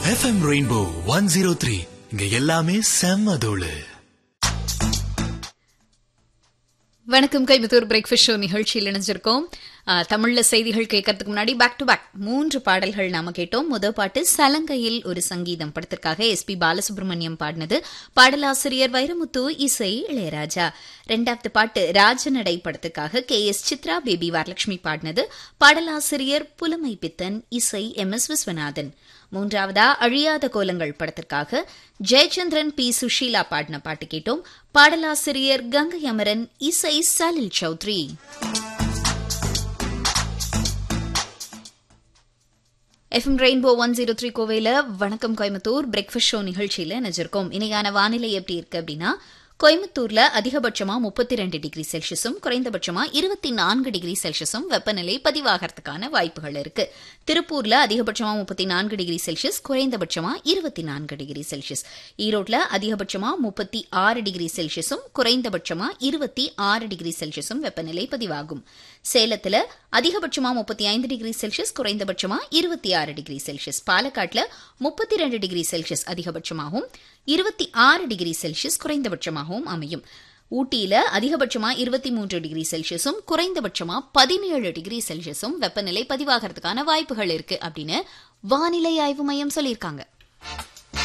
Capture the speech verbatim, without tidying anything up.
FM rainbow one zero three இங்க எல்லாமே செம்ம தோளு. வணக்கம், கோயம்புத்தூர் பிரேக்ஃபாஸ்ட் ஷோ நிகழ்ச்சியில் இணைஞ்சிருக்கோம். தமிழ்ல செய்திகள் கேட்கறதுக்கு முன்னாடி பேக் டு பேக் மூன்று பாடல்கள் நாம கேட்டோம். முதல் பாட்டு சலங்கையில் ஒரு சங்கீதம் படத்திற்காக எஸ் பி பாலசுப்ரமணியம் பாடினது, பாடலாசிரியர் வைரமுத்து, இசை இளையராஜா. இரண்டாவது பாட்டு ராஜநடை படத்துக்காக K S Chitra, baby Varalakshmi பாடினது, பாடலாசிரியர் புலமை பித்தன், இசை எம் எஸ் விஸ்வநாதன். மூன்றாவதா அழியாத கோலங்கள் படத்திற்காக ஜெயச்சந்திரன், பி சுஷீலா பாடின பாட்டு கேட்டோம், பாடலாசிரியர் கங்கை அமரன், இசை Salil Chowdhury. FM rainbow one zero three கோவையில வணக்கம் கோயம்புத்தூர் பிரேக்ஃபாஸ்ட் ஷோ நிகழ்ச்சியில நினைச்சிருக்கோம். இன்னைக்கான வானிலை எப்படி இருக்கு அப்படின்னா, கோயம்புத்தூர்ல அதிகபட்சமா முப்பத்தி ரெண்டு டிகிரி செல்சியஸும் குறைந்தபட்சமா இருபத்தி நான்கு டிகிரி செல்சியஸும் வெப்பநிலை பதிவாகிறதுக்கான வாய்ப்புகள் இருக்கு. திருப்பூர்ல அதிகபட்சமா முப்பத்தி நான்கு டிகிரி செல்சியஸ், குறைந்தபட்சமா இருபத்தி நான்கு டிகிரி செல்சியஸ். ஈரோட்ல அதிகபட்சமா முப்பத்தி ஆறு டிகிரி செல்சியஸும் குறைந்தபட்சமா இருபத்தி ஆறு டிகிரி செல்சியஸும் வெப்பநிலை பதிவாகும். சேலத்துல அதிகபட்சமா முப்பத்தி ஐந்து டிகிரி செல்சியஸ், குறைந்தபட்சமா இருபத்தி ஆறு டிகிரி செல்சியஸ். பாலக்காட்டுல முப்பத்தி ரெண்டு டிகிரி செல்சியஸ் அதிகபட்சமாகவும் இருபத்தி ஆறு டிகிரி செல்சியஸ் குறைந்தபட்சமாகவும் அமையும். ஊட்டியில அதிகபட்சமா இருபத்தி மூன்று டிகிரி செல்சியஸும் குறைந்தபட்சமா பதினேழு டிகிரி செல்சியஸும் வெப்பநிலை பதிவாகிறதுக்கான வாய்ப்புகள் இருக்கு அப்படின்னு வானிலை ஆய்வு மையம் சொல்லியிருக்காங்க.